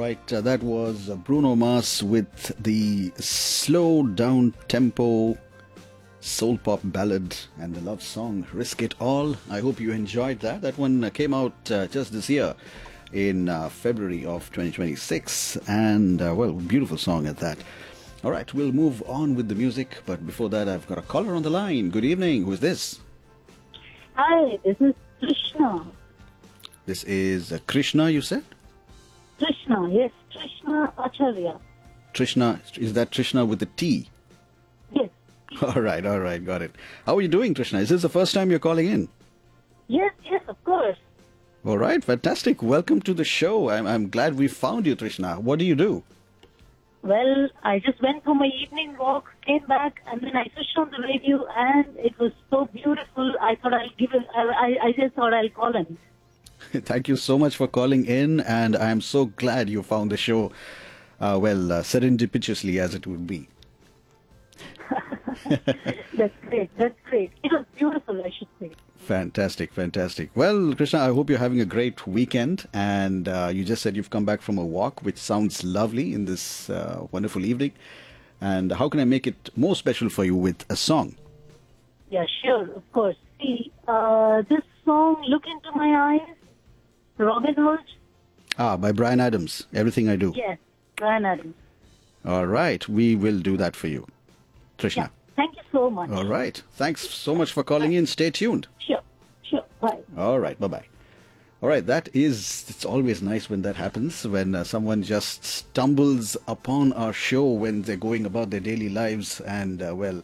right, that was Bruno Mars with the slow down tempo soul pop ballad and the love song Risk It All. I hope you enjoyed that. That one came out just this year in February of 2026, and well, beautiful song at that. All right, we'll move on with the music, but before that, I've got a caller on the line. Good evening. Who's this? Hi, this is Krishna. This is Krishna, you said? Krishna, yes, Krishna Acharya. Trishna, is that Trishna with a T? Yes, All right, got it. How are you doing, Trishna? Is this the first time you're calling in? yes, of course. All right, fantastic. Welcome to the show. I'm glad we found you, Trishna. What do you do? Well, I just went for my evening walk, came back, and then I switched on the radio, and it was so beautiful. I thought I'll give it. I just thought I'll call in. Thank you so much for calling in, and I'm so glad you found the show, serendipitously as it would be. That's great. That's great. It was beautiful, I should say. Fantastic. Well, Krishna, I hope you're having a great weekend, and you just said you've come back from a walk, which sounds lovely in this wonderful evening. And how can I make it more special for you with a song? Yeah, sure, of course. See, this song, "Look Into My Eyes," Robin Hood. By Brian Adams, Everything I Do. Yes, Brian Adams. All right, we will do that for you, Trishna. Yeah, thank you so much. All right, thanks so much for calling in. Stay tuned. Sure. Bye. All right, bye-bye. All right, it's always nice when that happens, when someone just stumbles upon our show when they're going about their daily lives and, well,